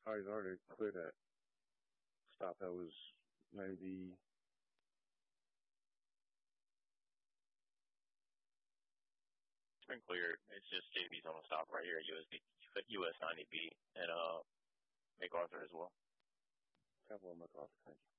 Oh, he's already cleared that stop. That was 90. It's been cleared. It's just JB's on the stop right here at US 90B and MacArthur as well. Capital MacArthur, thank you.